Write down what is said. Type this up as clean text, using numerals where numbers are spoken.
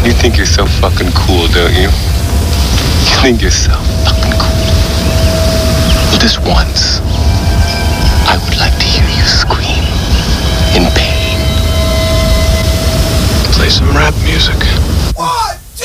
You think you're so fucking cool, don't you? You think you're so fucking cool. Well, just once, I would like to hear you scream in pain. Play some rap music.